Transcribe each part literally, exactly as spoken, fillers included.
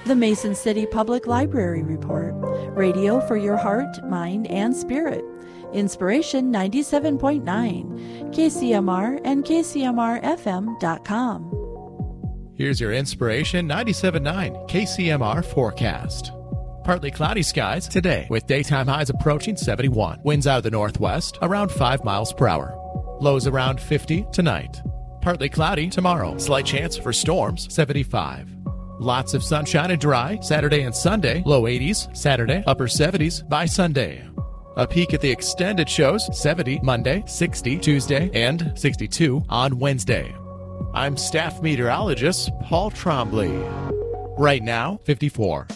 The Mason City Public Library Report. Radio for your heart, mind, and spirit. Inspiration ninety-seven point nine. K C M R and K C M R F M dot com. Here's your Inspiration ninety-seven point nine K C M R forecast. Partly cloudy skies today with daytime highs approaching seventy-one. Winds out of the northwest around five miles per hour. Lows around fifty tonight. Partly cloudy tomorrow. Slight chance for storms, seventy-five. Lots of sunshine and dry Saturday and Sunday. Low eighties Saturday, upper seventies by Sunday. A peek at the extended shows, seventy Monday, sixty Tuesday, and sixty-two on Wednesday. I'm staff meteorologist Paul Trombley. Right now, fifty-four.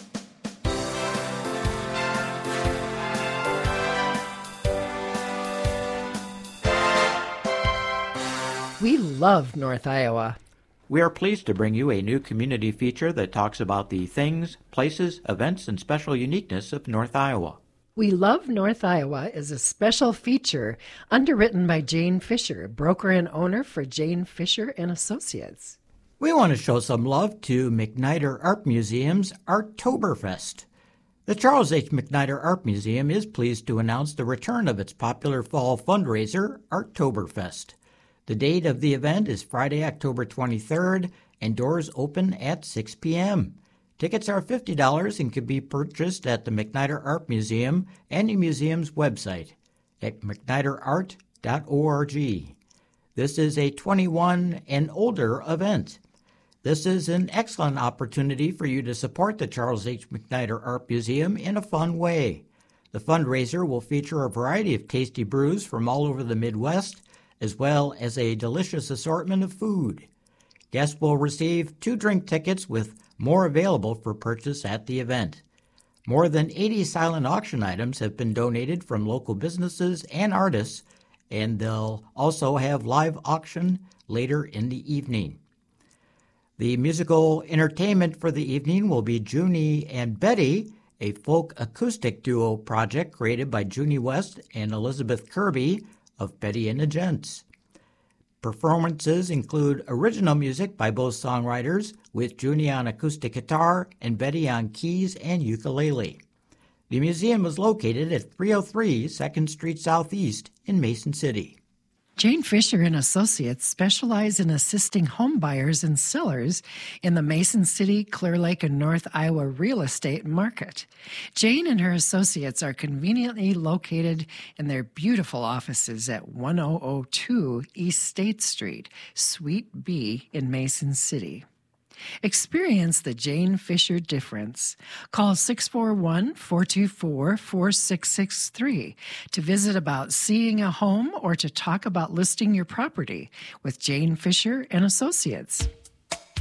We love North Iowa. We are pleased to bring you a new community feature that talks about the things, places, events, and special uniqueness of North Iowa. We Love North Iowa is a special feature underwritten by Jane Fisher, broker and owner for Jane Fisher and Associates. We want to show some love to McNider Art Museum's Arttoberfest. The Charles H. McNider Art Museum is pleased to announce the return of its popular fall fundraiser, Arttoberfest. The date of the event is Friday, October twenty-third, and doors open at six p.m. Tickets are fifty dollars and can be purchased at the McNider Art Museum and the museum's website at mcnider art dot org. This is a twenty-one and older event. This is an excellent opportunity for you to support the Charles H. McNider Art Museum in a fun way. The fundraiser will feature a variety of tasty brews from all over the Midwest, as well as a delicious assortment of food. Guests will receive two drink tickets with more available for purchase at the event. More than eighty silent auction items have been donated from local businesses and artists, and they'll also have live auction later in the evening. The musical entertainment for the evening will be Junie and Betty, a folk acoustic duo project created by Junie West and Elizabeth Kirby of Betty and the Gents. Performances include original music by both songwriters, with Junie on acoustic guitar and Betty on keys and ukulele. The museum is located at three oh three second Street Southeast in Mason City. Jane Fisher and Associates specialize in assisting home buyers and sellers in the Mason City, Clear Lake, and North Iowa real estate market. Jane and her associates are conveniently located in their beautiful offices at ten oh two East State Street, Suite B in Mason City. Experience the Jane Fisher difference. Call six four one, four two four, four six six three to visit about seeing a home or to talk about listing your property with Jane Fisher and Associates.